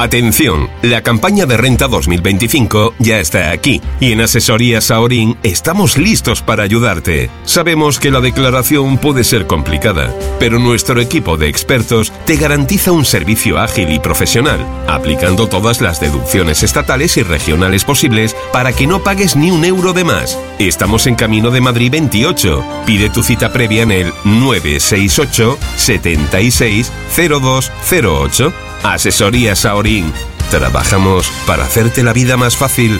Atención, la campaña de renta 2025 ya está aquí y en Asesorías Saorín estamos listos para ayudarte. Sabemos que la declaración puede ser complicada, pero nuestro equipo de expertos te garantiza un servicio ágil y profesional, aplicando todas las deducciones estatales y regionales posibles para que no pagues ni un euro de más. Estamos en Camino de Madrid 28. Pide tu cita previa en el 968 76 0208. Asesorías Saorín. Trabajamos para hacerte la vida más fácil.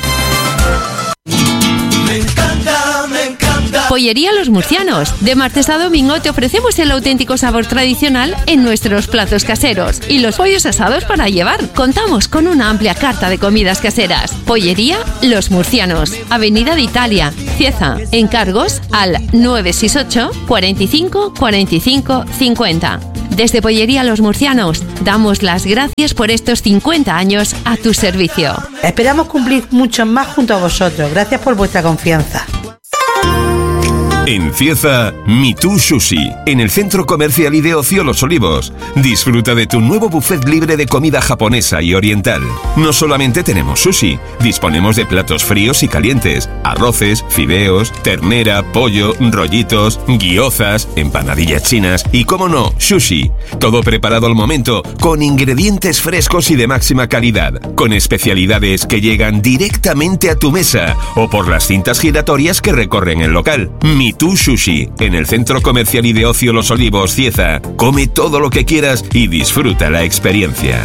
Me encanta, me encanta. Pollería Los Murcianos. De martes a domingo te ofrecemos el auténtico sabor tradicional en nuestros platos caseros y los pollos asados para llevar. Contamos con una amplia carta de comidas caseras. Pollería Los Murcianos. Avenida de Italia, Cieza. Encargos al 968 45 45 50. Desde Pollería Los Murcianos damos las gracias por estos 50 años a tu servicio. Esperamos cumplir muchos más junto a vosotros. Gracias por vuestra confianza. En Cieza, Mitú Sushi, en el Centro Comercial y de Ocio Los Olivos. Disfruta de tu nuevo buffet libre de comida japonesa y oriental. No solamente tenemos sushi, disponemos de platos fríos y calientes, arroces, fideos, ternera, pollo, rollitos, gyozas, empanadillas chinas y, como no, sushi. Todo preparado al momento, con ingredientes frescos y de máxima calidad, con especialidades que llegan directamente a tu mesa o por las cintas giratorias que recorren el local. Mitú Sushi, en el Centro Comercial y de Ocio Los Olivos, Cieza. Come todo lo que quieras y disfruta la experiencia.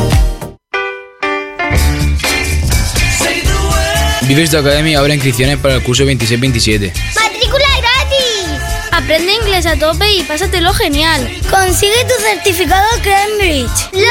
Vives de Academy abre inscripciones para el curso 26-27. ¡Matrícula gratis! Aprende inglés a tope y pásatelo genial. Consigue tu certificado Cambridge.